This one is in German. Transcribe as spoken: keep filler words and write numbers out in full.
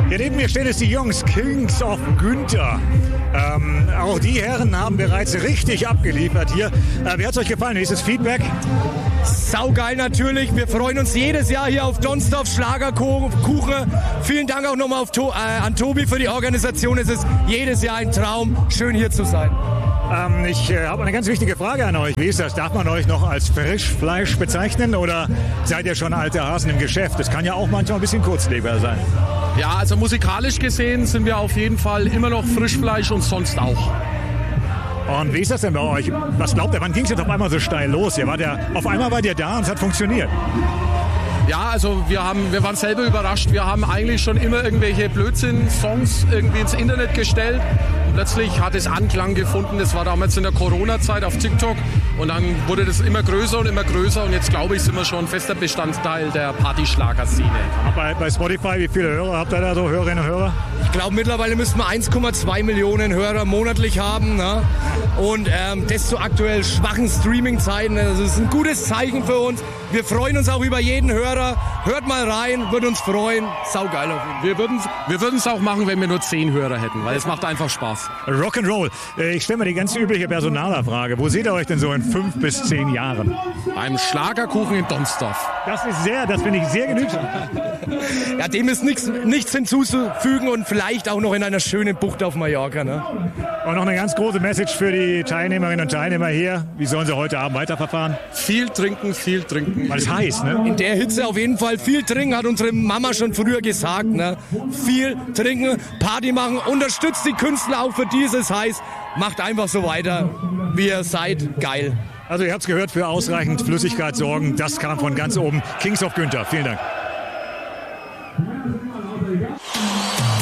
Hier neben mir stehen jetzt die Jungs Kings of Günther. Ähm, auch die Herren haben bereits richtig abgeliefert hier. Äh, wie hat es euch gefallen? Wie ist das Feedback? Saugeil natürlich. Wir freuen uns jedes Jahr hier auf Donsdorf Schlagerkuchen. Vielen Dank auch nochmal auf to- äh, an Tobi für die Organisation. Es ist jedes Jahr ein Traum, schön hier zu sein. Ähm, ich äh, habe eine ganz wichtige Frage an euch. Wie ist das? Darf man euch noch als Frischfleisch bezeichnen oder seid ihr schon alte Hasen im Geschäft? Das kann ja auch manchmal ein bisschen kurzlebiger sein. Ja, also musikalisch gesehen sind wir auf jeden Fall immer noch Frischfleisch und sonst auch. Und wie ist das denn bei euch? Was glaubt ihr, wann ging es jetzt auf einmal so steil los? Ihr wart ja, auf einmal wart ihr da und es hat funktioniert. Ja, also wir, haben, wir waren selber überrascht. Wir haben eigentlich schon immer irgendwelche Blödsinn-Songs irgendwie ins Internet gestellt. Und plötzlich hat es Anklang gefunden. Das war damals in der Corona-Zeit auf TikTok. Und dann wurde das immer größer und immer größer. Und jetzt, glaube ich, sind wir schon ein fester Bestandteil der Partyschlager-Szene. Bei, bei Spotify, wie viele Hörer habt ihr da so, Hörerinnen und Hörer? Ich glaube, mittlerweile müssten wir eins Komma zwei Millionen Hörer monatlich haben. Ne? Und ähm, das zu aktuell schwachen Streaming-Zeiten. Das ist ein gutes Zeichen für uns. Wir freuen uns auch über jeden Hörer. Hört mal rein, würde uns freuen. Saugeil auf jeden Fall. Wir würden es auch machen, wenn wir nur zehn Hörer hätten, weil es macht einfach Spaß. Rock'n'Roll. Ich stelle mal die ganz übliche Personalerfrage. Wo seht ihr euch denn so in fünf bis zehn Jahren? Beim Schlagerkuchen in Donsdorf. Das ist sehr, das finde ich sehr genügsam. Ja, dem ist nichts, nichts hinzuzufügen und vielleicht auch noch in einer schönen Bucht auf Mallorca. Ne? Und noch eine ganz große Message für die Teilnehmerinnen und Teilnehmer hier. Wie sollen sie heute Abend weiterverfahren? Viel trinken, viel trinken. Weil es heiß, ne? In der Hitze auf jeden Fall viel trinken, hat unsere Mama schon früher gesagt. Ne? Viel trinken, Party machen, unterstützt die Künstler auch, für die es ist heiß. Macht einfach so weiter, wie ihr seid. Geil. Also ihr habt es gehört, für ausreichend Flüssigkeit sorgen. Das kam von ganz oben. Kings of Günther. Vielen Dank.